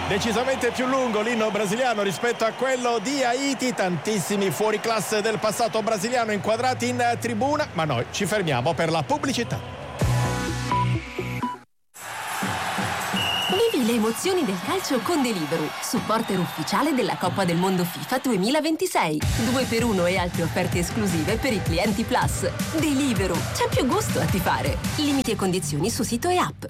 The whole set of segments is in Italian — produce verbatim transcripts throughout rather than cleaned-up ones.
Decisamente più lungo l'inno brasiliano rispetto a quello di Haiti, tantissimi fuoriclasse del passato brasiliano inquadrati in tribuna, ma noi ci fermiamo per la pubblicità. Vivi le emozioni del calcio con Deliveroo, supporter ufficiale della Coppa del Mondo FIFA duemilaventisei. due per uno e altre offerte esclusive per i clienti Plus. Deliveroo, c'è più gusto a tifare. Limiti e condizioni su sito e app.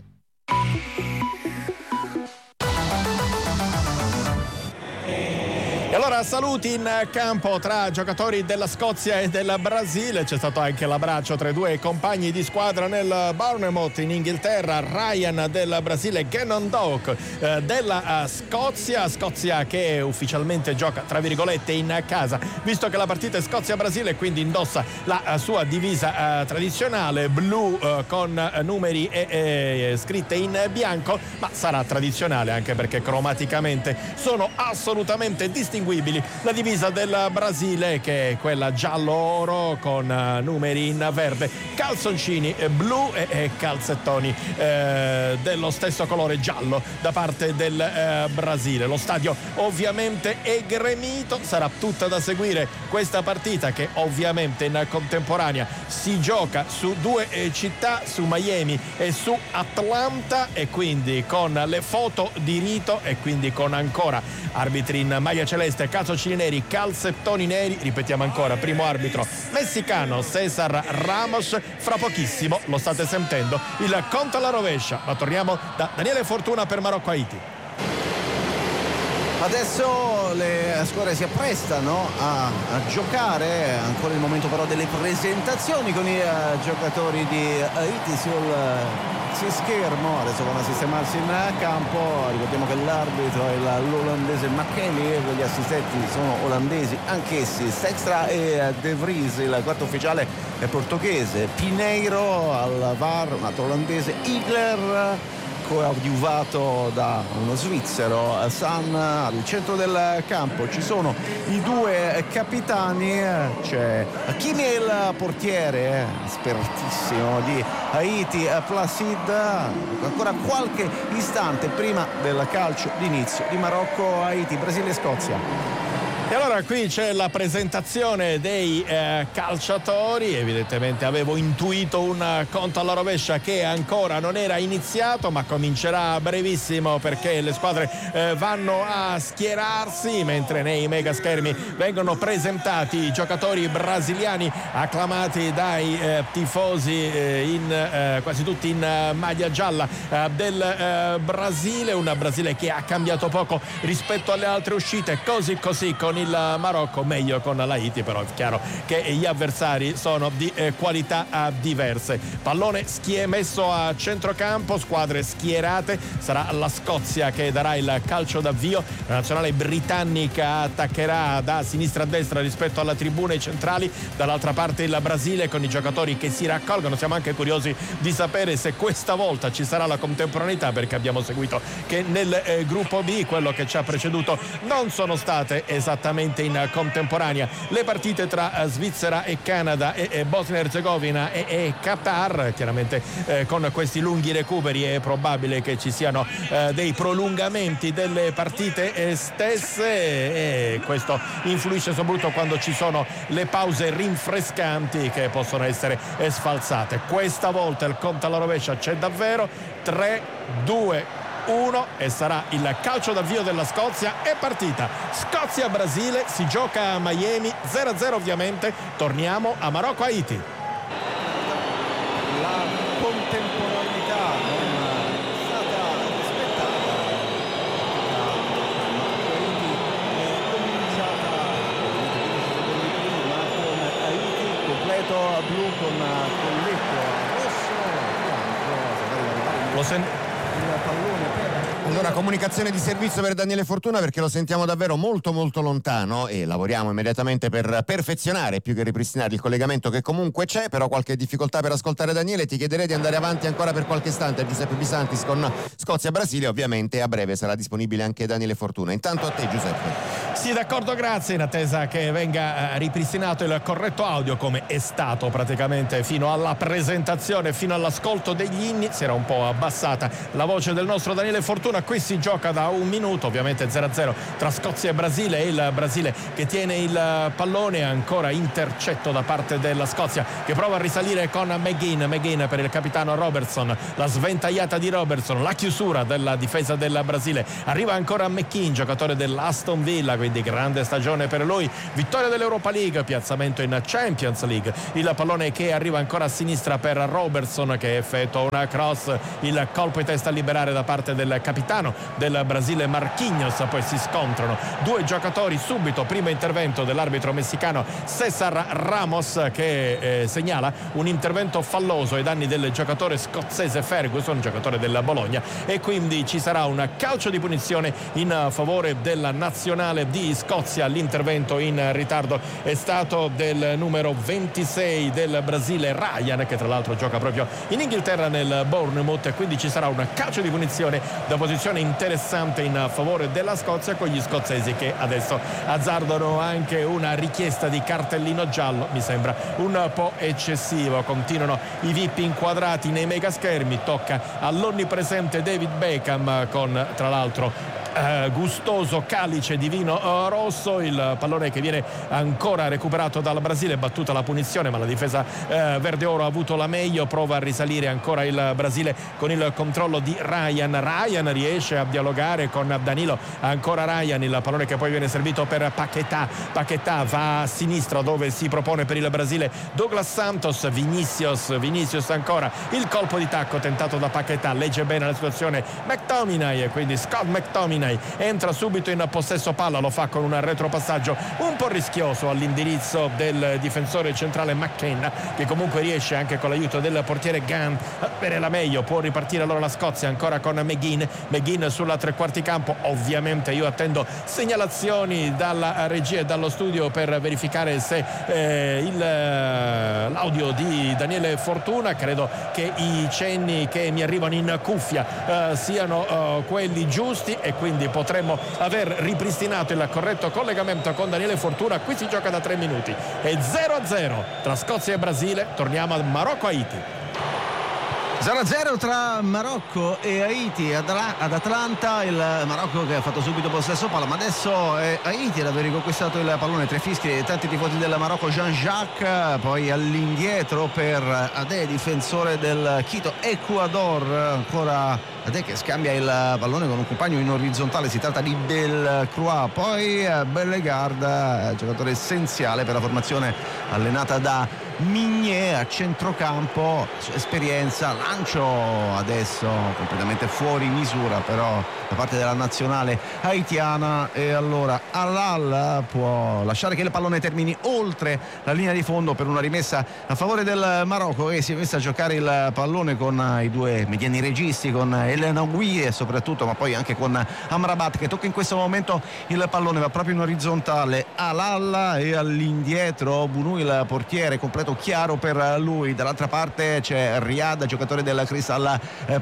E allora saluti in campo tra giocatori della Scozia e del Brasile. C'è stato anche l'abbraccio tra i due compagni di squadra nel Bournemouth in Inghilterra, Ryan del Brasile, Gannon Doak eh, della uh, Scozia. Scozia che ufficialmente gioca tra virgolette in casa, visto che la partita è Scozia-Brasile, quindi indossa la uh, sua divisa uh, tradizionale blu uh, con uh, numeri e, e scritte in bianco, ma sarà tradizionale anche perché cromaticamente sono assolutamente distinguibili. La divisa del Brasile, che è quella giallo-oro con uh, numeri in verde, calzoncini blu e, e calzettoni eh, dello stesso colore giallo da parte del eh, Brasile. Lo stadio ovviamente è gremito, sarà tutta da seguire questa partita che ovviamente in contemporanea si gioca su due eh, città, su Miami e su Atlanta, e quindi con le foto di rito e quindi con ancora arbitri in maglia celeste, calzoncini neri, calzettoni neri. Ripetiamo ancora, primo arbitro messicano Cesar Ramos. Fra pochissimo lo state sentendo, il conto alla rovescia, ma torniamo da Daniele Fortuna per Marocco-Haiti. Adesso le squadre si apprestano a, a giocare, ancora il momento però delle presentazioni con i uh, giocatori di Haiti sul uh, schermo. Adesso vanno a sistemarsi in campo. Ricordiamo che l'arbitro è la, l'olandese McKelly, gli assistenti sono olandesi anch'essi, Sextra e De Vries. Il quarto ufficiale è portoghese, Pineiro al V A R, un altro olandese, Igler coadiuvato da uno svizzero, San. Al centro del campo ci sono i due capitani, c'è Hakimi, il portiere espertissimo di Haiti, Placid. Ancora qualche istante prima del calcio d'inizio di Marocco-Haiti, Brasile-Scozia. E allora qui c'è la presentazione dei eh, calciatori. Evidentemente avevo intuito un conto alla rovescia che ancora non era iniziato, ma comincerà brevissimo perché le squadre eh, vanno a schierarsi, mentre nei mega schermi vengono presentati i giocatori brasiliani acclamati dai eh, tifosi eh, in, eh, quasi tutti in uh, maglia gialla uh, del uh, Brasile. Un Brasile che ha cambiato poco rispetto alle altre uscite, così così con il Marocco, meglio con l'Haiti, però è chiaro che gli avversari sono di eh, qualità eh, diverse. Pallone schie messo a centrocampo, squadre schierate. Sarà la Scozia che darà il calcio d'avvio. La nazionale britannica attaccherà da sinistra a destra rispetto alla tribuna, i centrali. Dall'altra parte il Brasile con i giocatori che si raccolgono. Siamo anche curiosi di sapere se questa volta ci sarà la contemporaneità, perché abbiamo seguito che nel eh, gruppo B, quello che ci ha preceduto, non sono state esattamente in contemporanea le partite tra Svizzera e Canada e, e Bosnia e Erzegovina e, e Qatar. Chiaramente eh, con questi lunghi recuperi è probabile che ci siano eh, dei prolungamenti delle partite eh, stesse, e questo influisce soprattutto quando ci sono le pause rinfrescanti che possono essere eh, sfalsate. Questa volta il conto alla rovescia c'è davvero. Tre, due, uno e sarà il calcio d'avvio della Scozia. È partita Scozia-Brasile, si gioca a Miami, zero a zero ovviamente. Torniamo a Marocco-Haiti. La contemporaneità non è stata rispettata. È cominciata prima con Haiti, completo blu con colletto rosso, bianco. Lo sen- Allora, comunicazione di servizio per Daniele Fortuna, perché lo sentiamo davvero molto molto lontano e lavoriamo immediatamente per perfezionare più che ripristinare il collegamento che comunque c'è. Però qualche difficoltà per ascoltare Daniele. Ti chiederei di andare avanti ancora per qualche istante. Giuseppe Bisantis con Scozia-Brasile, ovviamente a breve sarà disponibile anche Daniele Fortuna. Intanto a te, Giuseppe. Sì, d'accordo, grazie, in attesa che venga ripristinato il corretto audio, come è stato praticamente fino alla presentazione, fino all'ascolto degli inni. Si era un po' abbassata la voce del nostro Daniele Fortuna. Qui si gioca da un minuto, ovviamente zero a zero tra Scozia e Brasile, e il Brasile che tiene il pallone, ancora intercetto da parte della Scozia che prova a risalire con McGinn. McGinn per il capitano Robertson, la sventagliata di Robertson, la chiusura della difesa del Brasile. Arriva ancora McKean, giocatore dell'Aston Villa, quindi grande stagione per lui, vittoria dell'Europa League, piazzamento in Champions League. Il pallone che arriva ancora a sinistra per Robertson, che effettua una cross, il colpo di testa a liberare da parte del capitano del Brasile Marquinhos. Poi si scontrano due giocatori subito, primo intervento dell'arbitro messicano César Ramos, che eh, segnala un intervento falloso ai danni del giocatore scozzese Ferguson, giocatore della Bologna, e quindi ci sarà un calcio di punizione in favore della nazionale di Scozia. L'intervento in ritardo è stato del numero ventisei del Brasile, Ryan, che tra l'altro gioca proprio in Inghilterra nel Bournemouth, e quindi ci sarà un calcio di punizione da posizione interessante in favore della Scozia, con gli scozzesi che adesso azzardano anche una richiesta di cartellino giallo. Mi sembra un po' eccessivo. Continuano i V I P inquadrati nei megaschermi, tocca all'onnipresente David Beckham con tra l'altro Uh, gustoso calice di vino uh, rosso. Il pallone che viene ancora recuperato dal Brasile, battuta la punizione, ma la difesa uh, verde oro ha avuto la meglio. Prova a risalire ancora il Brasile con il controllo di Ryan. Ryan riesce a dialogare con Danilo, ancora Ryan, il pallone che poi viene servito per Paquetá. Paquetá va a sinistra dove si propone per il Brasile Douglas Santos. Vinicius, Vinicius ancora, il colpo di tacco tentato da Paquetá, legge bene la situazione McTominay, e quindi Scott McTominay entra subito in possesso palla, lo fa con un retropassaggio un po' rischioso all'indirizzo del difensore centrale McKenna, che comunque riesce anche con l'aiuto del portiere Gunn a avere la meglio. Può ripartire allora la Scozia ancora con McGinn. McGinn sulla tre quarti campo. Ovviamente io attendo segnalazioni dalla regia e dallo studio per verificare se eh, il, l'audio di Daniele Fortuna. Credo che i cenni che mi arrivano in cuffia eh, siano eh, quelli giusti, e quindi quindi potremmo aver ripristinato il corretto collegamento con Daniele Fortuna. Qui si gioca da tre minuti, è zero a zero tra Scozia e Brasile. Torniamo a Marocco-Haiti. zero a zero tra Marocco e Haiti ad Atlanta. Il Marocco che ha fatto subito possesso palla, ma adesso è Haiti ad aver riconquistato il pallone. Tre fischi e tanti tifosi del Marocco. Jean-Jacques poi all'indietro per Adé, difensore del Quito Ecuador. Ancora Adé che scambia il pallone con un compagno in orizzontale, si tratta di Delcroix. Poi Bellegarde, giocatore essenziale per la formazione allenata da Migné a centrocampo, esperienza, lancio adesso completamente fuori misura però da parte della nazionale haitiana, e allora Alal può lasciare che il pallone termini oltre la linea di fondo per una rimessa a favore del Marocco, e si è messa a giocare il pallone con i due mediani registi, con El Naoui soprattutto, ma poi anche con Amrabat, che tocca in questo momento il pallone, va proprio in orizzontale Alal, e all'indietro Bounou, il portiere, completo chiaro per lui. Dall'altra parte c'è Riyad, giocatore del Crystal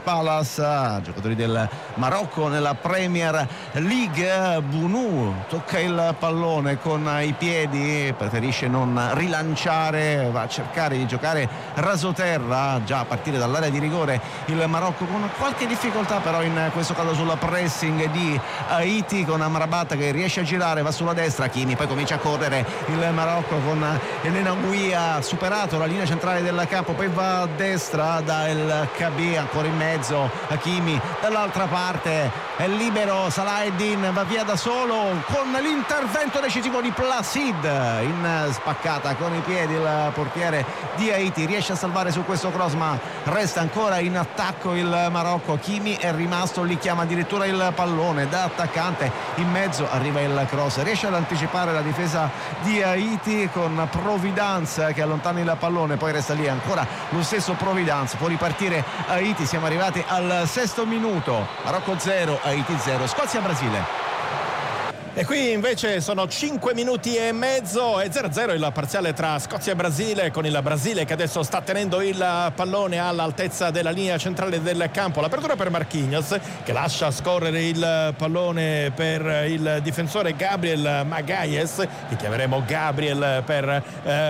Palace, giocatori del Marocco nella Premier League. Bounou tocca il pallone con i piedi, preferisce non rilanciare, va a cercare di giocare rasoterra già a partire dall'area di rigore il Marocco, con qualche difficoltà però in questo caso sul pressing di Haiti, con Amrabat che riesce a girare, va sulla destra, Hakimi poi comincia a correre il Marocco con Elena Guia, superato la linea centrale del campo, poi va a destra da El Kabi, ancora in mezzo Hakimi, dall'altra parte è libero Salaheddin, va via da solo con l'intervento decisivo di Placid, in spaccata con i piedi il portiere di Haiti, riesce a salvare su questo cross, ma resta ancora in attacco il Marocco. Hakimi è rimasto lì, chiama addirittura il pallone da attaccante, in mezzo arriva il cross, riesce ad anticipare la difesa di Haiti con Providence che allontana il pallone, poi resta lì ancora lo stesso Providence, può ripartire Haiti. Siamo arrivati al sesto minuto, Marocco zero Haiti zero, Scozia-Brasile. E qui invece sono cinque minuti e mezzo e zero a zero il parziale tra Scozia e Brasile, con il Brasile che adesso sta tenendo il pallone all'altezza della linea centrale del campo. L'apertura per Marquinhos, che lascia scorrere il pallone per il difensore Gabriel Magalhães, che chiameremo Gabriel per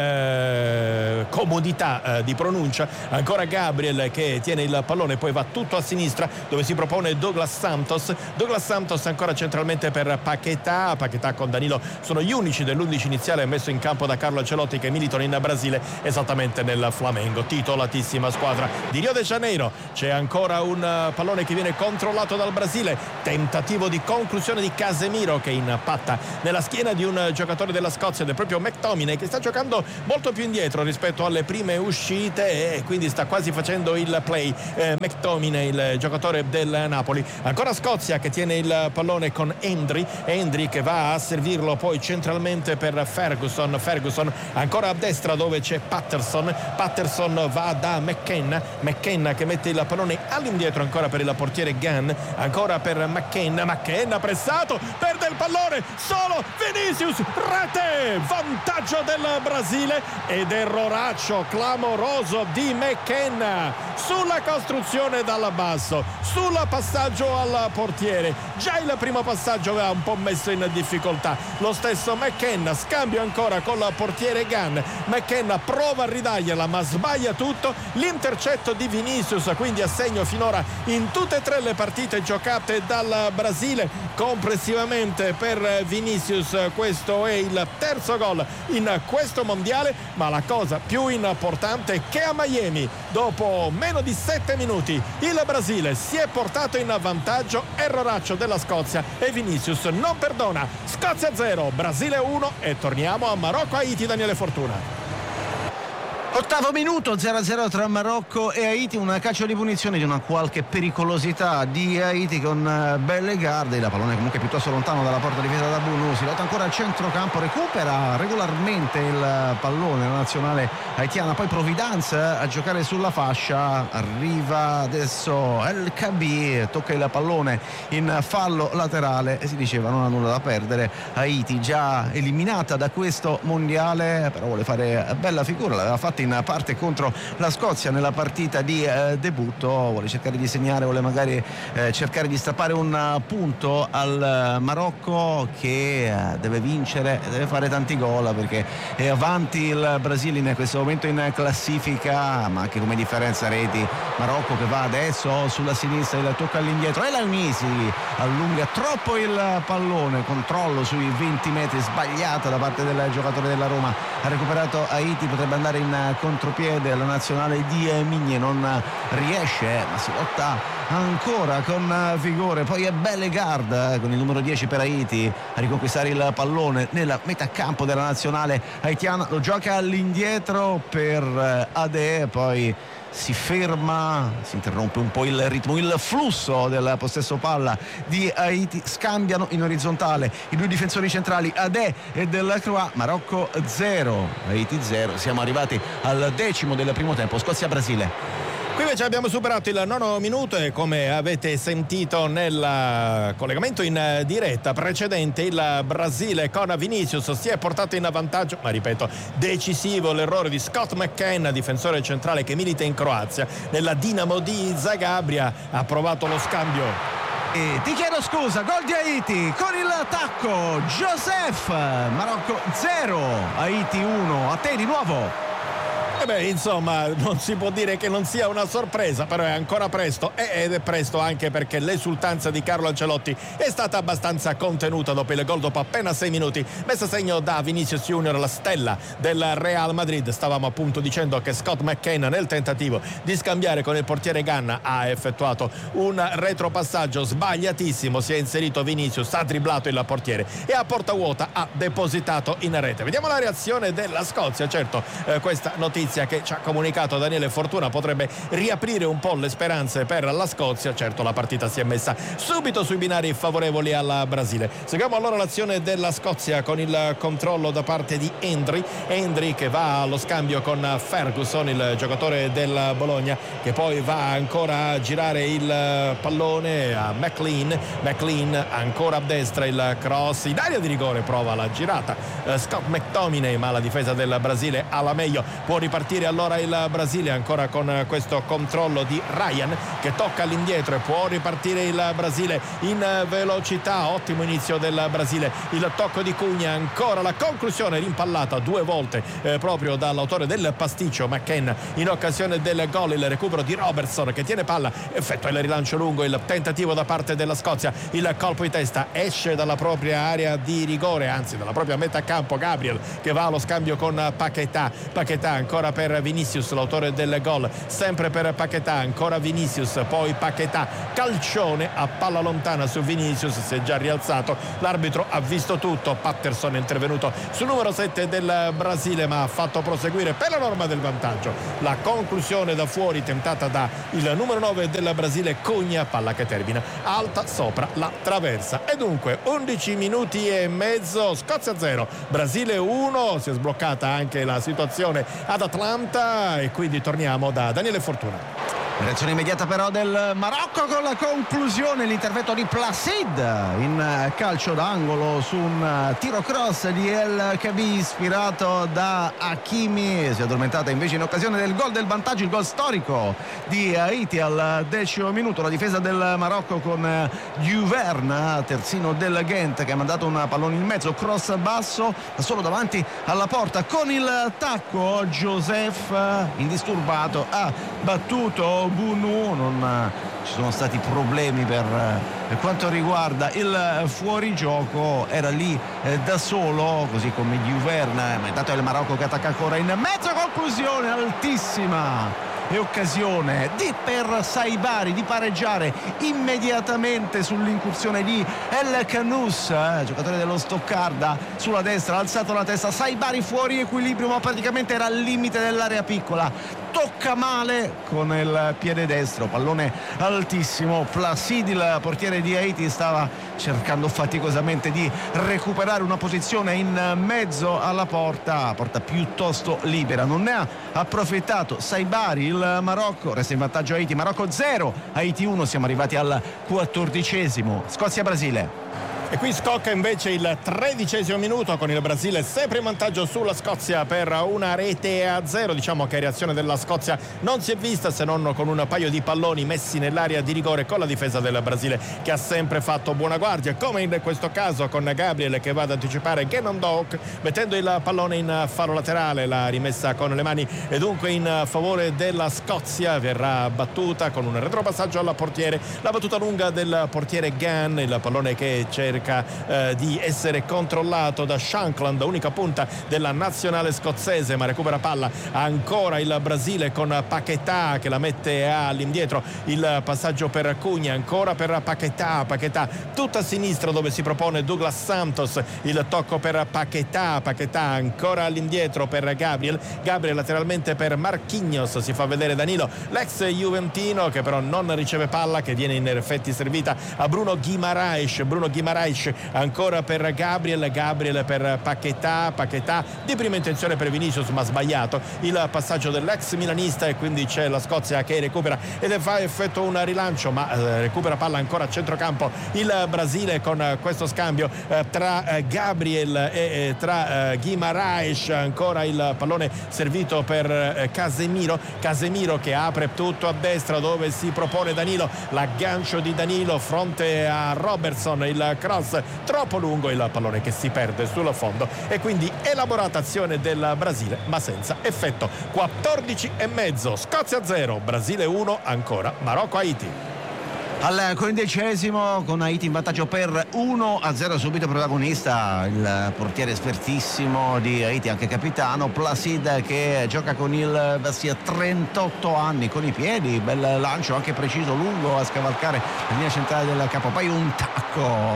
eh, comodità eh, di pronuncia. Ancora Gabriel che tiene il pallone, poi va tutto a sinistra dove si propone Douglas Santos. Douglas Santos ancora centralmente per Paquetá. Paquetá con Danilo sono gli unici dell'undici iniziale messo in campo da Carlo Ancelotti, che militano in Brasile, esattamente nel Flamengo, titolatissima squadra di Rio de Janeiro. C'è ancora un pallone che viene controllato dal Brasile, tentativo di conclusione di Casemiro che impatta nella schiena di un giocatore della Scozia, del proprio McTominay, che sta giocando molto più indietro rispetto alle prime uscite e quindi sta quasi facendo il play. eh, McTominay, il giocatore del Napoli. Ancora Scozia che tiene il pallone con Hendry, Hendry che va a servirlo poi centralmente per Ferguson. Ferguson ancora a destra dove c'è Patterson. Patterson va da McKenna. McKenna che mette il pallone all'indietro ancora per il portiere Gunn. Ancora per McKenna. McKenna pressato, perde il pallone, solo Vinicius, rete, vantaggio del Brasile ed erroraccio clamoroso di McKenna sulla costruzione dal basso, sul passaggio al portiere. Già il primo passaggio aveva un po' messo in difficoltà lo stesso McKenna. Scambio ancora con la portiere Gunn. McKenna prova a ridargliela ma sbaglia tutto. L'intercetto di Vinicius, quindi a segno finora in tutte e tre le partite giocate dal Brasile. Complessivamente per Vinicius questo è il terzo gol in questo mondiale, ma la cosa più importante è che a Miami dopo meno di sette minuti il Brasile si è portato in vantaggio. Erroraccio della Scozia e Vinicius non perdona. Scozia zero, Brasile uno e torniamo a Marocco-Haiti. Daniele Fortuna. Ottavo minuto, zero a zero tra Marocco e Haiti, un calcio di punizione di una qualche pericolosità di Haiti con Bellegarde. La pallone comunque piuttosto lontano dalla porta difesa da Bounou, si lotta ancora al centrocampo, recupera regolarmente il pallone la nazionale haitiana, poi Providence a giocare sulla fascia, arriva adesso El Kabi, tocca il pallone in fallo laterale e si diceva non ha nulla da perdere. Haiti già eliminata da questo mondiale, però vuole fare bella figura, l'aveva fatta in parte contro la Scozia nella partita di eh, debutto, vuole cercare di segnare, vuole magari eh, cercare di strappare un uh, punto al uh, Marocco che uh, deve vincere, deve fare tanti gol perché è avanti il Brasile in questo momento in classifica, ma anche come differenza reti. Marocco che va adesso sulla sinistra, il tocca all'indietro e Launisi allunga troppo il pallone, controllo sui venti metri, sbagliata da parte del giocatore della Roma, ha recuperato Haiti, potrebbe andare in contropiede la nazionale di Migne, non riesce ma si lotta ancora con vigore. Poi è Bellegarde con il numero dieci per Haiti a riconquistare il pallone nella metà campo della nazionale haitiana, lo gioca all'indietro per Ade, poi si ferma, si interrompe un po' il ritmo, il flusso del possesso palla di Haiti. Scambiano in orizzontale i due difensori centrali Ade e Delacroix. Marocco zero, Haiti zero. Siamo arrivati al decimo del primo tempo, Scozia-Brasile. Qui invece abbiamo superato il nono minuto e come avete sentito nel collegamento in diretta precedente, il Brasile con Vinicius si è portato in vantaggio, ma ripeto decisivo l'errore di Scott McKenna, difensore centrale che milita in Croazia nella Dinamo di Zagabria. Ha provato lo scambio. E ti chiedo scusa, gol di Haiti con il tacco Joseph. Marocco zero, Haiti uno. A te di nuovo. E beh, insomma, non si può dire che non sia una sorpresa, però è ancora presto ed è presto anche perché l'esultanza di Carlo Ancelotti è stata abbastanza contenuta dopo il gol, dopo appena sei minuti messo a segno da Vinicius Junior, la stella del Real Madrid. Stavamo appunto dicendo che Scott McKenna nel tentativo di scambiare con il portiere Ganna ha effettuato un retropassaggio sbagliatissimo, si è inserito Vinicius, ha dribblato il portiere e a porta vuota ha depositato in rete. Vediamo la reazione della Scozia. Certo, eh, questa notizia notizia che ci ha comunicato Daniele Fortuna potrebbe riaprire un po' le speranze per la Scozia. Certo, la partita si è messa subito sui binari favorevoli al Brasile. Seguiamo allora l'azione della Scozia con il controllo da parte di Hendry Hendry che va allo scambio con Ferguson, il giocatore del Bologna, che poi va ancora a girare il pallone a McLean McLean ancora a destra, il cross in area di rigore, prova la girata uh, Scott McTominay, ma la difesa del Brasile alla meglio. Può ripartire allora il Brasile ancora con questo controllo di Ryan che tocca all'indietro, e può ripartire il Brasile in velocità. Ottimo inizio del Brasile, il tocco di Cugna, ancora la conclusione rimpallata due volte eh, proprio dall'autore del pasticcio McKenna in occasione del gol. Il recupero di Robertson che tiene palla, effettua il rilancio lungo, il tentativo da parte della Scozia, il colpo di testa esce dalla propria area di rigore, anzi dalla propria metà campo. Gabriel che va allo scambio con Paquetá Paquetá ancora per Vinicius, l'autore del gol, sempre per Paquetá, ancora Vinicius, poi Paquetá, calcione a palla lontana su Vinicius, si è già rialzato, l'arbitro ha visto tutto. Patterson è intervenuto sul numero sette del Brasile, ma ha fatto proseguire per la norma del vantaggio la conclusione da fuori tentata da il numero nove del Brasile, Cugna, palla che termina alta sopra la traversa. E dunque undici minuti e mezzo, Scozia zero, Brasile uno. Si è sbloccata anche la situazione ad Atlanta e quindi torniamo da Daniele Fortuna. Reazione immediata però del Marocco con la conclusione, l'intervento di Placid in calcio d'angolo su un tiro cross di El Khabi ispirato da Hakimi. Si è addormentata invece in occasione del gol del vantaggio, il gol storico di Haiti al decimo minuto. La difesa del Marocco con Duverne, terzino del Ghent, che ha mandato un pallone in mezzo, cross basso, solo davanti alla porta. Con il tacco Joseph indisturbato ha battuto Bounou. Non ci sono stati problemi per, per quanto riguarda il fuorigioco, era lì eh, da solo, così come Duverne, ma intanto è il Marocco che attacca ancora in mezzo. Conclusione altissima e occasione di per Saibari di pareggiare immediatamente sull'incursione di El Khanous, eh, giocatore dello Stoccarda, sulla destra, ha alzato la testa Saibari, fuori equilibrio, ma praticamente era al limite dell'area piccola, tocca male con il piede destro, pallone altissimo. Placid, il portiere di Haiti, stava cercando faticosamente di recuperare una posizione in mezzo alla porta, porta piuttosto libera, non ne ha approfittato Saibari. Il Marocco resta in vantaggio Haiti, Marocco zero, Haiti uno. Siamo arrivati al quattordicesimo, Scozia-Brasile. E qui scocca invece il tredicesimo minuto con il Brasile sempre in vantaggio sulla Scozia per una rete a zero. Diciamo che reazione della Scozia non si è vista se non con un paio di palloni messi nell'area di rigore, con la difesa del Brasile che ha sempre fatto buona guardia, come in questo caso con Gabriel che va ad anticipare Gannon Doak mettendo il pallone in faro laterale. La rimessa con le mani e dunque in favore della Scozia, verrà battuta con un retropassaggio alla portiere, la battuta lunga del portiere Gunn, il pallone che cerca Eh, di essere controllato da Shankland, unica punta della nazionale scozzese, ma recupera palla ancora il Brasile con Paquetá che la mette all'indietro, il passaggio per Cugna, ancora per Paquetá Paquetá tutta a sinistra dove si propone Douglas Santos, il tocco per Paquetá Paquetá ancora all'indietro per Gabriel Gabriel lateralmente per Marquinhos, si fa vedere Danilo, l'ex juventino, che però non riceve palla, che viene in effetti servita a Bruno Guimaraes Bruno Guimaraes ancora per Gabriel Gabriel per Paquetá Paquetá di prima intenzione per Vinicius, ma sbagliato il passaggio dell'ex milanista, e quindi c'è la Scozia che recupera ed fa effetto un rilancio, ma eh, recupera palla ancora a centrocampo il Brasile con questo scambio eh, tra eh, Gabriel e eh, tra eh, Guimaraes, ancora il pallone servito per eh, Casemiro Casemiro che apre tutto a destra dove si propone Danilo, l'aggancio di Danilo fronte a Robertson, il cross troppo lungo, il pallone che si perde sul fondo e quindi elaborata azione del Brasile ma senza effetto. Quattordici e mezzo, Scozia zero, Brasile uno, ancora Marocco-Haiti. Al quindicesimo con Haiti in vantaggio per uno a zero, subito protagonista il portiere espertissimo di Haiti, anche capitano, Placid, che gioca con il Bastia, trentotto anni, con i piedi, bel lancio anche preciso, lungo a scavalcare la linea centrale del campo, poi un tacco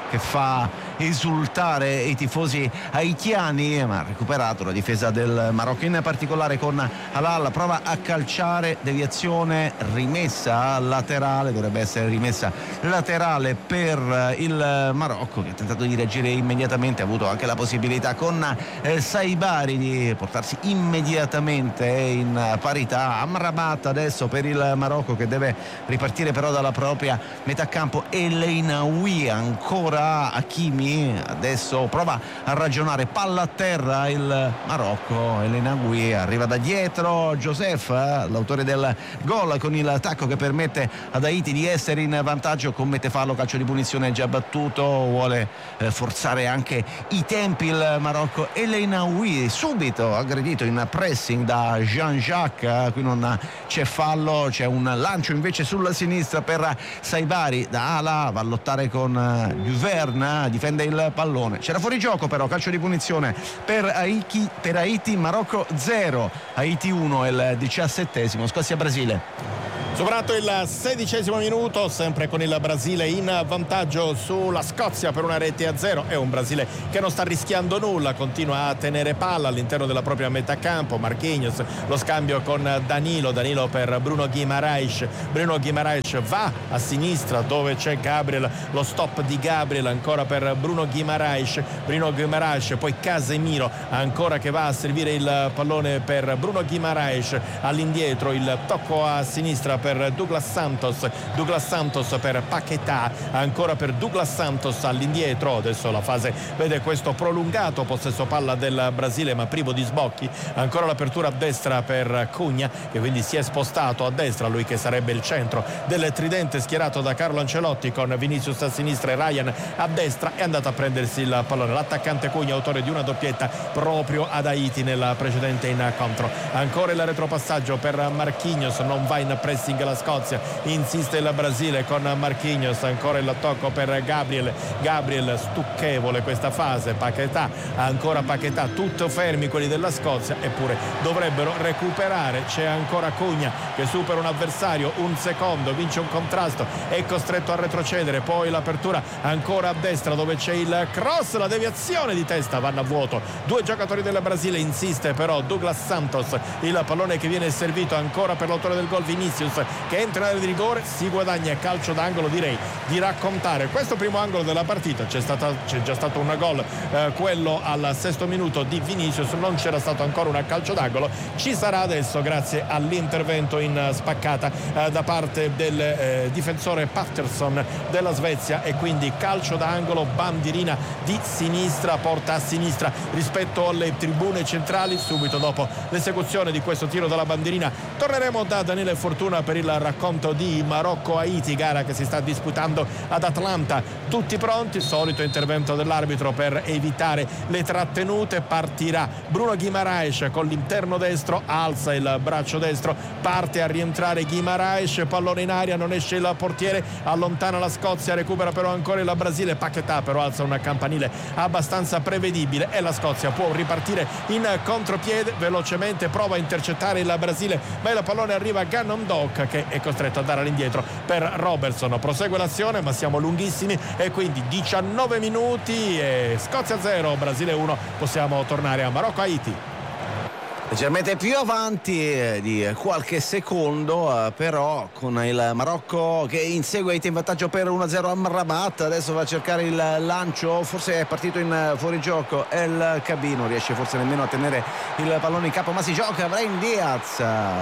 che fa esultare i tifosi haitiani, ma ha recuperato la difesa del Marocco, in particolare con Halal, prova a calciare, deviazione, rimessa laterale, dovrebbe essere rimessa laterale per il Marocco, che ha tentato di reagire immediatamente, ha avuto anche la possibilità con eh, Saibari di portarsi immediatamente in parità. Amrabat adesso per il Marocco, che deve ripartire però dalla propria metà campo. El Einaoui, ancora Hakimi, adesso prova a ragionare, palla a terra il Marocco. El Einaoui arriva da dietro, Joseph, eh, l'autore del gol, con il tacco che permette ad Haiti di essere in vantaggio, commette fallo, calcio di punizione già battuto, vuole eh, forzare anche i tempi il Marocco. El Einaoui subito aggredito in pressing da Jean-Jacques, qui non c'è fallo, c'è un lancio invece sulla sinistra per Saibari, da ala va a lottare con Duverne, difende il pallone, c'era fuori gioco però, calcio di punizione per Haiti, per Haiti. Marocco zero, Haiti uno, il diciassettesimo, Scozia-Brasile. Superato il sedicesimo minuto, sempre con il Brasile in vantaggio sulla Scozia per una rete a zero. È un Brasile che non sta rischiando nulla, continua a tenere palla all'interno della propria metà campo. Marquinhos, lo scambio con Danilo, Danilo per Bruno Guimaraes, Bruno Guimaraes va a sinistra dove c'è Gabriel, lo stop di Gabriel ancora per Bruno Guimaraes, Bruno Guimaraes, poi Casemiro ancora che va a servire il pallone per Bruno Guimaraes, all'indietro il tocco a sinistra per per Douglas Santos, Douglas Santos per Paquetá, ancora per Douglas Santos all'indietro. Adesso la fase vede questo prolungato possesso palla del Brasile ma privo di sbocchi. Ancora l'apertura a destra per Cugna, che quindi si è spostato a destra, lui che sarebbe il centro del tridente schierato da Carlo Ancelotti, con Vinicius a sinistra e Ryan a destra. È andato a prendersi il pallone l'attaccante Cugna, autore di una doppietta proprio ad Haiti nella precedente incontro. Ancora il retropassaggio per Marquinhos, non va in pressing la Scozia, insiste il Brasile con Marquinhos, ancora il tocco per Gabriel, Gabriel stucchevole questa fase, Paquetá, ancora Paquetá, tutto fermi quelli della Scozia, eppure dovrebbero recuperare. C'è ancora Cugna che supera un avversario, un secondo, vince un contrasto, è costretto a retrocedere, poi l'apertura ancora a destra dove c'è il cross, la deviazione di testa, vanno a vuoto due giocatori del Brasile, insiste però Douglas Santos, il pallone che viene servito ancora per l'autore del gol Vinicius, che entra nell'area di rigore, si guadagna calcio d'angolo. Direi di raccontare questo primo angolo della partita. C'è, stata, c'è già stato un gol, eh, quello al sesto minuto di Vinicius, non c'era stato ancora un calcio d'angolo, ci sarà adesso grazie all'intervento in spaccata eh, da parte del eh, difensore Patterson della Svezia, e quindi calcio d'angolo, bandierina di sinistra, porta a sinistra rispetto alle tribune centrali. Subito dopo l'esecuzione di questo tiro dalla bandierina torneremo da Daniele Fortuna per il racconto di Marocco-Haiti, gara che si sta disputando ad Atlanta. Tutti pronti, solito intervento dell'arbitro per evitare le trattenute. Partirà Bruno Guimaraes con l'interno destro, alza il braccio destro, parte a rientrare Guimaraes, pallone in aria, non esce il portiere, allontana la Scozia, recupera però ancora il Brasile. Paquetá però alza un campanile abbastanza prevedibile e la Scozia può ripartire in contropiede, velocemente prova a intercettare il Brasile, ma il pallone arriva a Gannon Doc, che è costretto a dare all'indietro per Robertson. Prosegue l'azione, ma siamo lunghissimi e quindi diciannove minuti e Scozia zero, Brasile uno. Possiamo tornare a Marocco-Haiti. Leggermente più avanti eh, di qualche secondo, eh, però con il Marocco che insegue Haiti in vantaggio per uno a zero. Amrabat adesso va a cercare il lancio, forse è partito in fuorigioco El Kaabi, non riesce forse nemmeno a tenere il pallone in campo, ma si gioca Brahim Diaz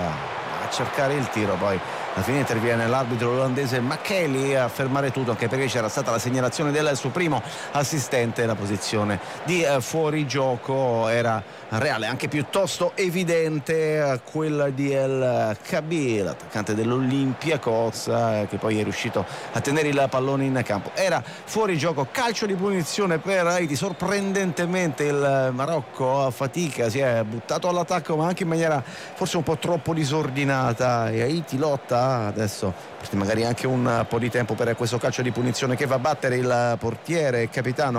a cercare il tiro. Poi alla fine interviene l'arbitro olandese McKelly a fermare tutto, anche perché c'era stata la segnalazione del suo primo assistente. La posizione di eh, fuorigioco era reale, anche piuttosto evidente, eh, quella di El Kaabi, l'attaccante dell'Olympiakos, eh, che poi è riuscito a tenere il pallone in campo. Era fuori gioco, calcio di punizione per Haiti. Sorprendentemente il Marocco a fatica si è buttato all'attacco, ma anche in maniera forse un po' troppo disordinata, e Haiti lotta palla. Adesso magari anche un po' di tempo per questo calcio di punizione che va a battere il portiere capitano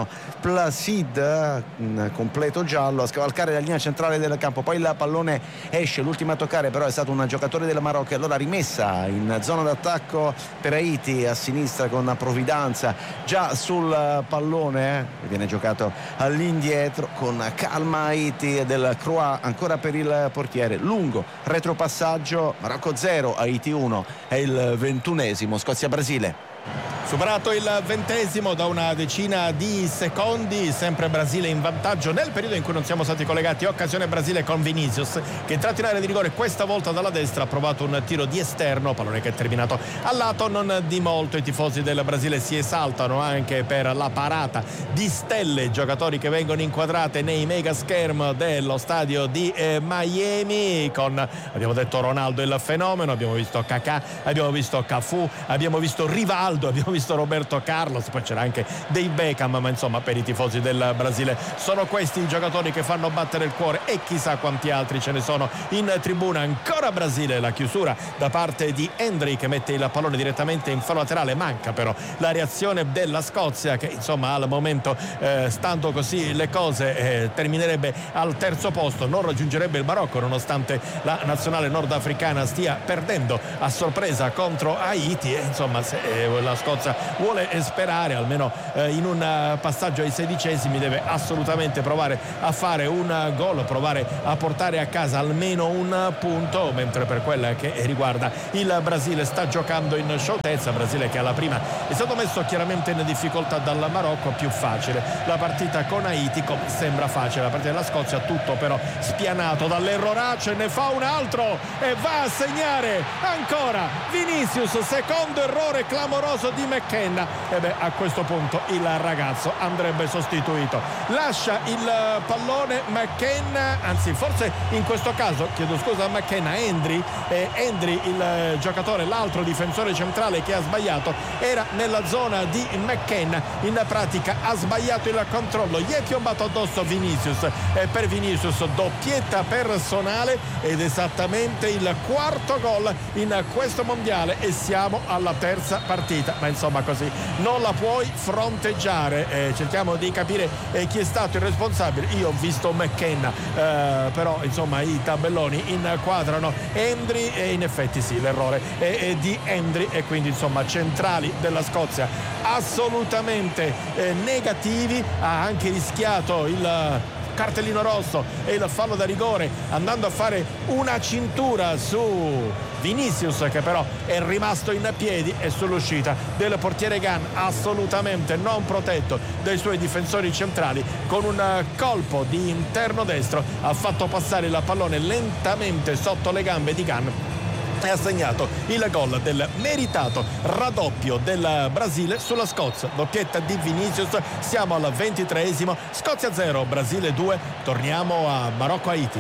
Placid, in completo giallo, a scavalcare la linea centrale del campo. Poi il pallone esce, l'ultimo a toccare però è stato un giocatore del Marocco, allora rimessa in zona d'attacco per Haiti a sinistra con Providanza già sul pallone, eh. viene giocato all'indietro con calma Haiti del Croix, ancora per il portiere, lungo retropassaggio, Marocco zero Haiti uno, è il ventunesimo, Scozia-Brasile. Superato il ventesimo da una decina di secondi, sempre Brasile in vantaggio nel periodo in cui non siamo stati collegati. Occasione Brasile con Vinicius che entrato in area di rigore, questa volta dalla destra, ha provato un tiro di esterno, pallone che è terminato al lato, non di molto. I tifosi del Brasile si esaltano anche per la parata di stelle, giocatori che vengono inquadrate nei mega scherm dello stadio di eh, Miami, con, abbiamo detto, Ronaldo il fenomeno, abbiamo visto Kaká, abbiamo visto Cafu, abbiamo visto Rivaldo, abbiamo visto Roberto Carlos, poi c'era anche dei Beckham, ma insomma per i tifosi del Brasile sono questi i giocatori che fanno battere il cuore, e chissà quanti altri ce ne sono in tribuna. Ancora Brasile, la chiusura da parte di Hendry che mette il pallone direttamente in fallo laterale, manca però la reazione della Scozia che insomma al momento eh, stando così le cose eh, terminerebbe al terzo posto, non raggiungerebbe il Marocco nonostante la nazionale nordafricana stia perdendo a sorpresa contro Haiti, e insomma se eh, la Scozia vuole sperare almeno eh, in un passaggio ai sedicesimi deve assolutamente provare a fare un gol, provare a portare a casa almeno un punto, mentre per quella che riguarda il Brasile sta giocando in scioltezza. Brasile che alla prima è stato messo chiaramente in difficoltà dal Marocco, più facile la partita con Haiti, come sembra facile la partita della Scozia, tutto però spianato dall'erroraccio, e ne fa un altro e va a segnare ancora Vinicius, secondo errore clamoroso di McKenna, e beh a questo punto il ragazzo andrebbe sostituito, lascia il pallone McKenna, anzi forse in questo caso chiedo scusa a McKenna, Hendry eh, Hendry il giocatore, l'altro difensore centrale che ha sbagliato, era nella zona di McKenna, in pratica ha sbagliato il controllo, gli è piombato addosso Vinicius, e per Vinicius doppietta personale ed esattamente il quarto gol in questo mondiale, e siamo alla terza partita, ma insomma così non la puoi fronteggiare. Eh, cerchiamo di capire eh, chi è stato il responsabile. Io ho visto McKenna, eh, però insomma i tabelloni inquadrano Hendry, e in effetti sì, l'errore è, è di Hendry, e quindi insomma centrali della Scozia assolutamente eh, negativi. Ha anche rischiato il cartellino rosso e il fallo da rigore andando a fare una cintura su Vinicius, che però è rimasto in piedi, e sull'uscita del portiere Gunn assolutamente non protetto dai suoi difensori centrali, con un colpo di interno destro ha fatto passare il pallone lentamente sotto le gambe di Gunn e ha segnato il gol del meritato raddoppio del Brasile sulla Scozia. Doppietta di Vinicius, siamo al ventitreesimo, Scozia zero, Brasile due. Torniamo a Marocco-Haiti.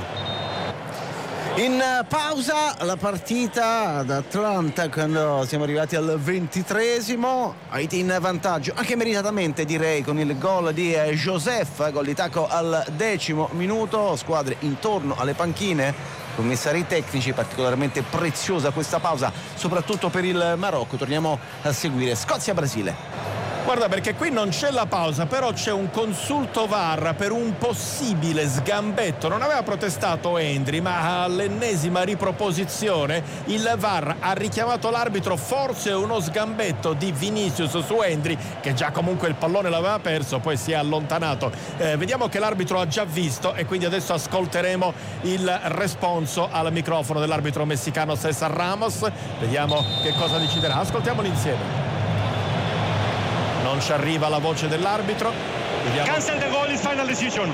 In pausa la partita ad Atlanta, quando siamo arrivati al ventitreesimo, Haiti in vantaggio, anche meritatamente direi, con il gol di Joseph, gol di tacco al decimo minuto. Squadre intorno alle panchine, commissari tecnici, particolarmente preziosa questa pausa soprattutto per il Marocco. Torniamo a seguire Scozia-Brasile. Guarda, perché qui non c'è la pausa, però c'è un consulto V A R per un possibile sgambetto. Non aveva protestato Hendry, ma all'ennesima riproposizione il V A R ha richiamato l'arbitro, forse uno sgambetto di Vinicius su Hendry, che già comunque il pallone l'aveva perso, poi si è allontanato. Eh, vediamo che l'arbitro ha già visto, e quindi adesso ascolteremo il responso al microfono dell'arbitro messicano César Ramos. Vediamo che cosa deciderà. Ascoltiamolo insieme. Non ci arriva la voce dell'arbitro. Vediamo. Cancel the goal, is final decision.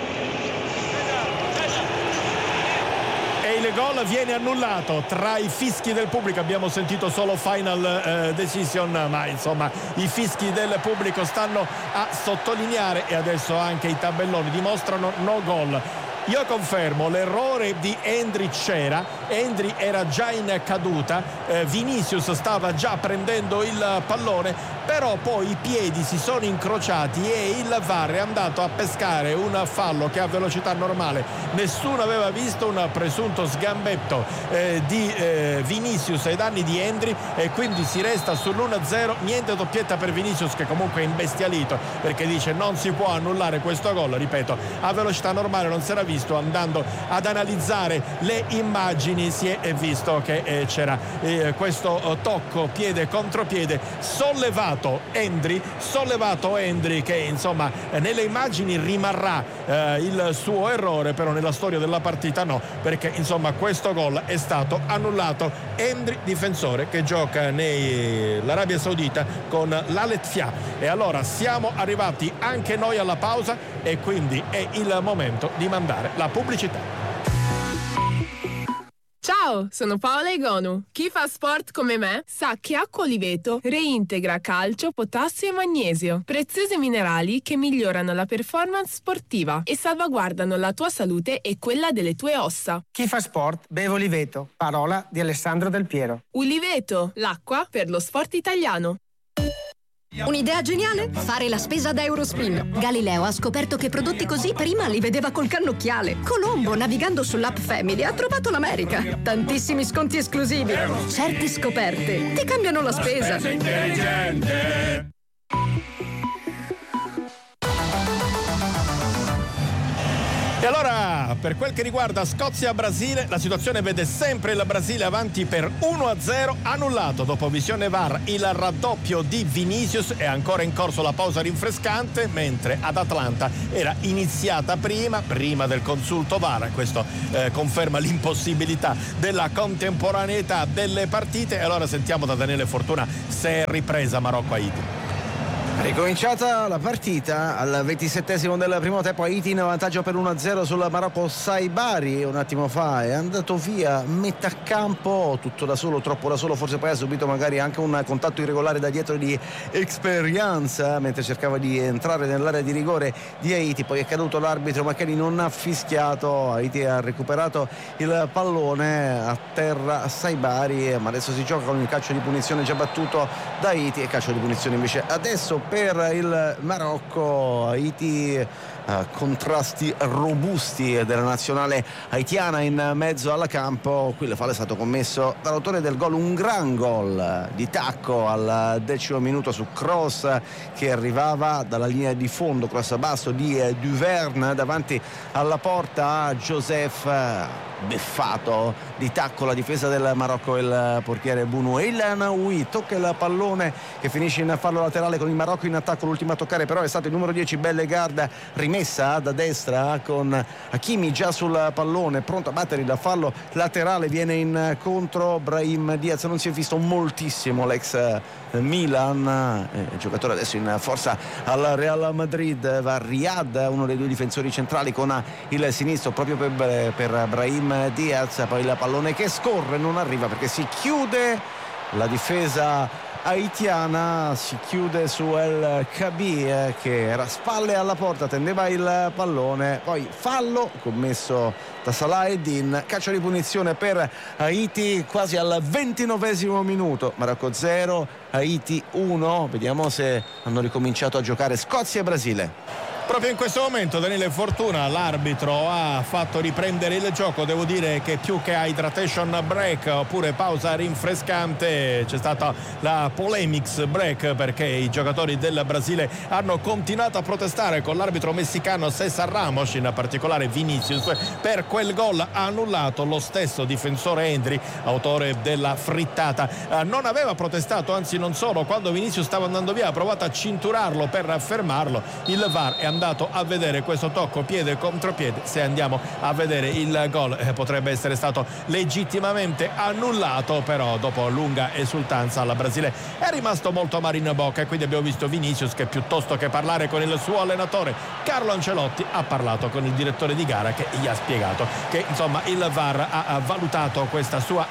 E il gol viene annullato. Tra i fischi del pubblico abbiamo sentito solo final eh, decision, ma insomma i fischi del pubblico stanno a sottolineare, e adesso anche i tabelloni dimostrano no gol. Io confermo, l'errore di Endri c'era, Endri era già in caduta, eh, Vinicius stava già prendendo il pallone, però poi i piedi si sono incrociati e il V A R è andato a pescare un fallo che a velocità normale nessuno aveva visto, un presunto sgambetto eh, di eh, Vinicius ai danni di Endri, e quindi si resta sull'uno a zero. Niente doppietta per Vinicius, che comunque è imbestialito perché dice non si può annullare questo gol. Ripeto, a velocità normale non si era visto, andando ad analizzare le immagini si è visto che eh, c'era eh, questo eh, tocco piede contro piede, sollevato Endri sollevato Endri che insomma eh, nelle immagini rimarrà eh, il suo errore, però nella storia della partita no, perché insomma questo gol è stato annullato. Endri, difensore che gioca nell'Arabia Saudita con l'Al-Ettifaq. E allora siamo arrivati anche noi alla pausa e quindi è il momento di mandare la pubblicità. Ciao, sono Paola Egonu. Chi fa sport come me sa che acqua Oliveto reintegra calcio, potassio e magnesio, preziosi minerali che migliorano la performance sportiva e salvaguardano la tua salute e quella delle tue ossa. Chi fa sport beve Oliveto. Parola di Alessandro Del Piero. Oliveto, l'acqua per lo sport italiano. Un'idea geniale? Fare la spesa da Eurospin. Galileo ha scoperto che prodotti così prima li vedeva col cannocchiale. Colombo, navigando sull'app Family, ha trovato l'America. Tantissimi sconti esclusivi. Certe scoperte ti cambiano la spesa. E allora, per quel che riguarda Scozia-Brasile, la situazione vede sempre il Brasile avanti per uno a zero, annullato dopo visione V A R il raddoppio di Vinicius. È ancora in corso la pausa rinfrescante, mentre ad Atlanta era iniziata prima, prima del consulto V A R. Questo eh, conferma l'impossibilità della contemporaneità delle partite. E allora sentiamo da Daniele Fortuna se è ripresa Marocco-Haiti. Ricominciata la partita al ventisettesimo del primo tempo, Haiti in vantaggio per uno a zero sul Marocco. Saibari un attimo fa è andato via metà campo tutto da solo, troppo da solo, forse poi ha subito magari anche un contatto irregolare da dietro di Experienza mentre cercava di entrare nell'area di rigore di Haiti. Poi è caduto l'arbitro, Macchini non ha fischiato, Haiti ha recuperato il pallone a terra Saibari, ma adesso si gioca con il calcio di punizione già battuto da Haiti e calcio di punizione invece adesso per il Marocco. Haiti, eh, contrasti robusti della nazionale haitiana in mezzo al campo. Qui il fallo è stato commesso dall'autore del gol, un gran gol di tacco al decimo minuto su cross che arrivava dalla linea di fondo, cross basso di Duverne davanti alla porta. Joseph beffato di tacco la difesa del Marocco, il portiere Bounou. El Naoui tocca il pallone che finisce in fallo laterale con il Marocco in attacco. L'ultimo a toccare però è stato il numero dieci Bellegarde, rimessa da destra con Hakimi già sul pallone pronto a battere il fallo laterale. Viene in contro Brahim Diaz, non si è visto moltissimo l'ex Milan, eh, giocatore adesso in forza al Real Madrid. Va Riyad, uno dei due difensori centrali, con il sinistro proprio per, per Brahim Diaz. Poi il pallone che scorre non arriva perché si chiude la difesa haitiana, si chiude su El Kabi eh, che era a spalle alla porta, tendeva il pallone. Poi fallo commesso da Salah Eddin, calcio di punizione per Haiti quasi al ventinovesimo minuto. Marocco zero, Haiti uno. Vediamo se hanno ricominciato a giocare Scozia e Brasile. Proprio in questo momento Daniele Fortuna, l'arbitro, ha fatto riprendere il gioco. Devo dire che più che hydration break oppure pausa rinfrescante c'è stata la polemics break, perché i giocatori del Brasile hanno continuato a protestare con l'arbitro messicano César Ramos, in particolare Vinicius, per quel gol annullato. Lo stesso difensore Endri, autore della frittata, non aveva protestato, anzi non solo, quando Vinicius stava andando via ha provato a cinturarlo per fermarlo. Il V A R è andato a vedere questo tocco piede contro piede. Se andiamo a vedere il gol eh, potrebbe essere stato legittimamente annullato, però dopo lunga esultanza alla Brasile è rimasto molto amaro in bocca, e quindi abbiamo visto Vinicius che, piuttosto che parlare con il suo allenatore Carlo Ancelotti, ha parlato con il direttore di gara che gli ha spiegato che insomma il V A R ha valutato questa sua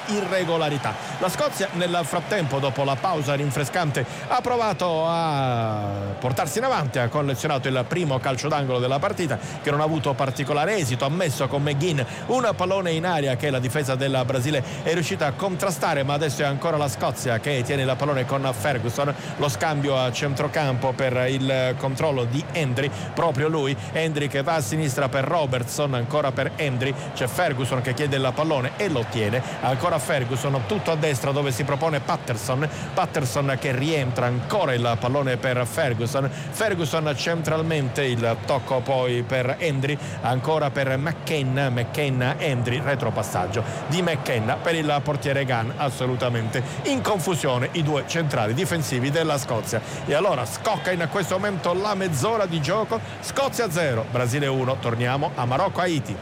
irregolarità. La Scozia nel frattempo, dopo la pausa rinfrescante, ha provato a portarsi in avanti. Ha collezionato il primo calcio d'angolo della partita, che non ha avuto particolare esito. Ha messo con McGinn un pallone in aria che la difesa del Brasile è riuscita a contrastare, ma adesso è ancora la Scozia che tiene il pallone con Ferguson. Lo scambio a centrocampo per il controllo di Hendry, proprio lui, Hendry che va a sinistra per Robertson, ancora per Hendry, c'è Ferguson che chiede il pallone e lo ottiene, ancora Ferguson, tutto a destra dove si propone Patterson, Patterson che rientra, ancora il pallone per Ferguson, Ferguson centralmente, il tocco poi per Hendry, ancora per McKenna, McKenna Hendry, retropassaggio di McKenna per il portiere Gunn, assolutamente in confusione i due centrali difensivi della Scozia. E allora scocca in questo momento la mezz'ora di gioco, Scozia zero, Brasile uno. Torniamo a Marocco-Haiti.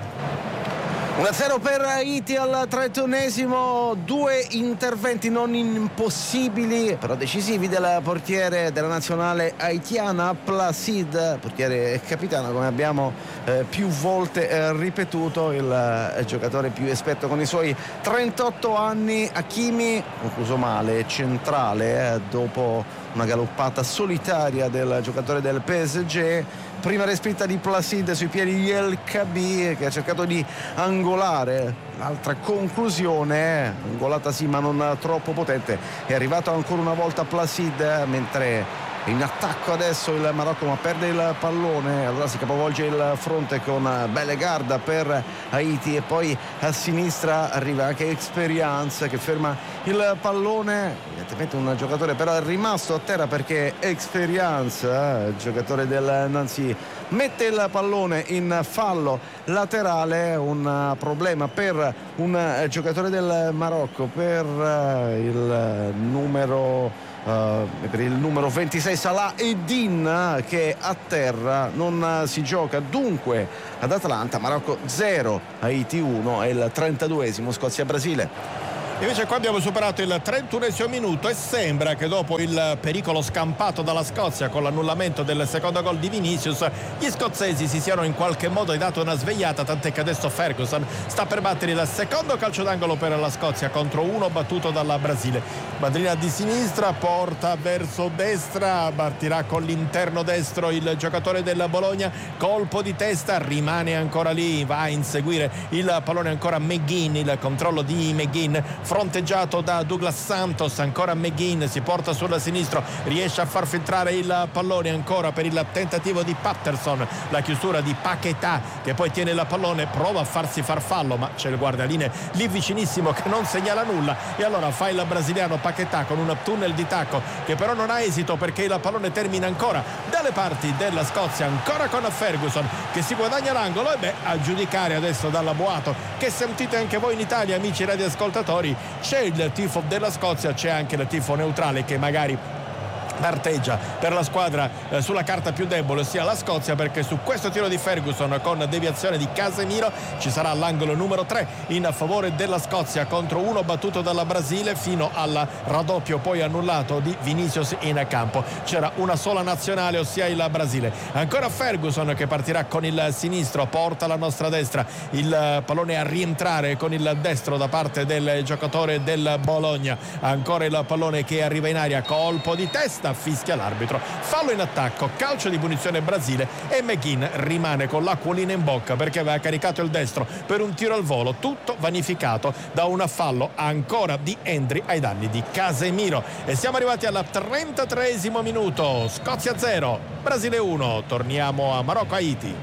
uno a zero per Haiti al trentunesimo, due interventi non impossibili però decisivi del portiere della nazionale haitiana Placide, portiere e capitano, come abbiamo eh, più volte eh, ripetuto, il eh, giocatore più esperto con i suoi trentotto anni. Hakimi concluso male, centrale eh, dopo una galoppata solitaria del giocatore del P S G. Prima respinta di Placide sui piedi di El Khabi, che ha cercato di angolare. L'altra conclusione, angolata sì ma non troppo potente, è arrivato ancora una volta Placide, mentre in attacco adesso il Marocco, ma perde il pallone. Allora si capovolge il fronte con Bellegarde per Haiti, e poi a sinistra arriva anche Experience che ferma il pallone. Evidentemente un giocatore però è rimasto a terra, perché Experience, eh, giocatore del Nancy, mette il pallone in fallo laterale. Un problema per un giocatore del Marocco, per il numero Uh, per il numero ventisei Salah Eddin, che a terra non si gioca. Dunque ad Atlanta Marocco zero, Haiti uno, è il trentaduesimo, Scozia-Brasile. Invece qua abbiamo superato il trentunesimo minuto e sembra che dopo il pericolo scampato dalla Scozia con l'annullamento del secondo gol di Vinicius, gli scozzesi si siano in qualche modo dato una svegliata, tant'è che adesso Ferguson sta per battere il secondo calcio d'angolo per la Scozia contro uno battuto dalla Brasile. Bandierina di sinistra, porta verso destra, partirà con l'interno destro il giocatore del Bologna, colpo di testa, rimane ancora lì, va a inseguire il pallone ancora McGinn, il controllo di McGinn fronteggiato da Douglas Santos, ancora McGinn, si porta sul sinistro, riesce a far filtrare il pallone ancora per il tentativo di Patterson, la chiusura di Paquetá che poi tiene il pallone, prova a farsi far fallo ma c'è il guardaline lì vicinissimo che non segnala nulla, e allora fa il brasiliano Paquetá con un tunnel di tacco che però non ha esito, perché il pallone termina ancora dalle parti della Scozia, ancora con Ferguson che si guadagna l'angolo. E beh, a giudicare adesso dalla boato che sentite anche voi in Italia, amici radioascoltatori, c'è il tifo della Scozia, c'è anche il tifo neutrale che magari parteggia per la squadra eh, sulla carta più debole, ossia la Scozia, perché su questo tiro di Ferguson con deviazione di Casemiro ci sarà l'angolo numero tre in favore della Scozia contro uno battuto dalla Brasile, fino al raddoppio poi annullato di Vinicius in campo. C'era una sola nazionale, ossia il Brasile. Ancora Ferguson che partirà con il sinistro, porta la nostra destra, il pallone a rientrare con il destro da parte del giocatore del Bologna, ancora il pallone che arriva in aria, colpo di testa, fischia l'arbitro, fallo in attacco, calcio di punizione Brasile, e McGinn rimane con l'acquolina in bocca perché aveva caricato il destro per un tiro al volo, tutto vanificato da un fallo ancora di Hendry ai danni di Casemiro. E siamo arrivati al trentatreesimo minuto, Scozia zero, Brasile uno. Torniamo a Marocco-Haiti.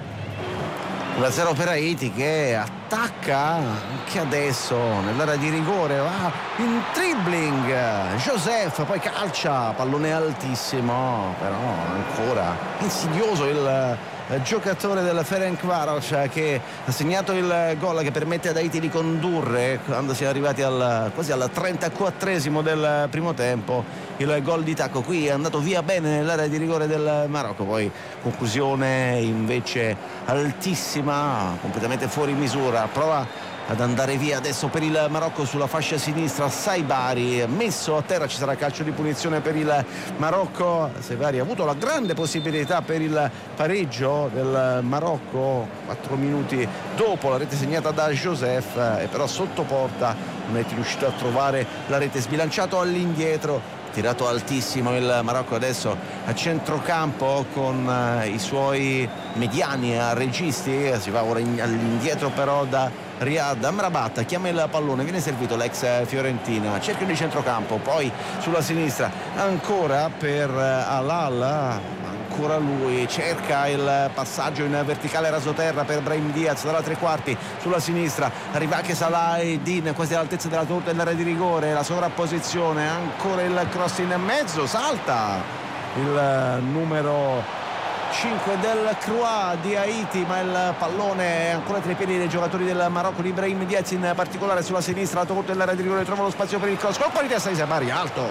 uno a zero per Haiti, che attacca anche adesso nell'area di rigore, va in dribbling Joseph, poi calcia, pallone altissimo, però ancora insidioso il giocatore del Ferencváros, che ha segnato il gol che permette ad Haiti di condurre quando si è arrivati al, quasi al trentaquattresimo del primo tempo. Il gol di tacco qui è andato via bene nell'area di rigore del Marocco, poi conclusione invece altissima, completamente fuori misura. Prova ad andare via adesso per il Marocco sulla fascia sinistra Saibari, messo a terra, ci sarà calcio di punizione per il Marocco. Saibari ha avuto la grande possibilità per il pareggio del Marocco quattro minuti dopo la rete segnata da Joseph, e però sotto porta non è riuscito a trovare la rete, sbilanciato all'indietro tirato altissimo il Marocco, adesso a centrocampo con eh, i suoi mediani a registi, si va ora in, all'indietro però da Riyad Amrabat, chiama il pallone, viene servito l'ex Fiorentina, cerchio di centrocampo, poi sulla sinistra ancora per Alal, ancora lui cerca il passaggio in verticale rasoterra per Brahim Diaz dalla tre quarti sulla sinistra, arriva anche Salahdin quasi all'altezza della torta dell'area di rigore, la sovrapposizione, ancora il cross in mezzo, salta il numero cinque del Croix di Haiti, ma il pallone è ancora tra i piedi dei giocatori del Marocco, di Brahim Diaz in particolare sulla sinistra, la torta dell'area di rigore, trova lo spazio per il cross, colpo di testa di Sabari, alto.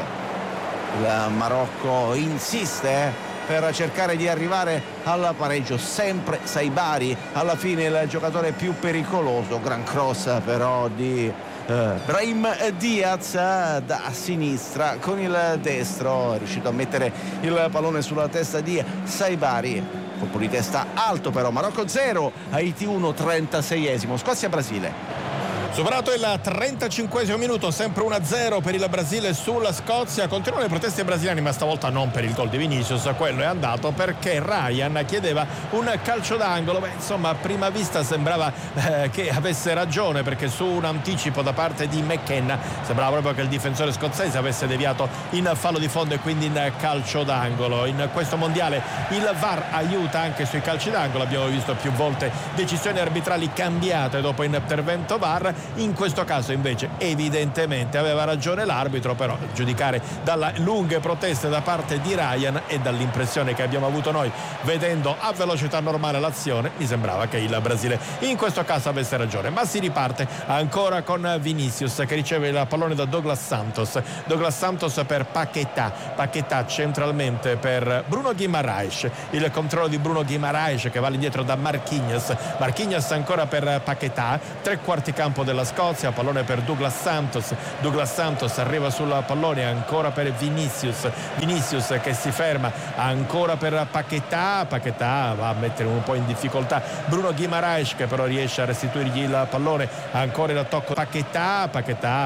Il Marocco insiste per cercare di arrivare al pareggio, sempre Saibari alla fine il giocatore più pericoloso, gran cross però di eh, Brahim Diaz da sinistra con il destro, è riuscito a mettere il pallone sulla testa di Saibari, colpo di testa alto però. Marocco zero, Haiti uno, trentaseiesimo, Scozia-Brasile. Superato il trentacinquesimo minuto, sempre uno a zero per il Brasile sulla Scozia. Continuano le proteste brasiliane, ma stavolta non per il gol di Vinicius, quello è andato perché Ryan chiedeva un calcio d'angolo. Beh, insomma, a prima vista sembrava eh, che avesse ragione, perché su un anticipo da parte di McKenna sembrava proprio che il difensore scozzese avesse deviato in fallo di fondo e quindi in calcio d'angolo. In questo mondiale il V A R aiuta anche sui calci d'angolo, abbiamo visto più volte decisioni arbitrali cambiate dopo intervento V A R. In questo caso invece evidentemente aveva ragione l'arbitro, però giudicare dalle lunghe proteste da parte di Ryan e dall'impressione che abbiamo avuto noi vedendo a velocità normale l'azione, mi sembrava che il Brasile in questo caso avesse ragione. Ma si riparte ancora con Vinicius che riceve il pallone da Douglas Santos, Douglas Santos per Paquetá, Paquetá centralmente per Bruno Guimaraes, il controllo di Bruno Guimaraes che va all'indietro da Marquinhos, Marquinhos ancora per Paquetá, tre quarti campo della Scozia, pallone per Douglas Santos, Douglas Santos arriva sul pallone ancora per Vinicius, Vinicius che si ferma ancora per Paquetá, Paquetá va a mettere un po' in difficoltà Bruno Guimaraes che però riesce a restituirgli il pallone, ancora il tocco Paquetá, Paquetá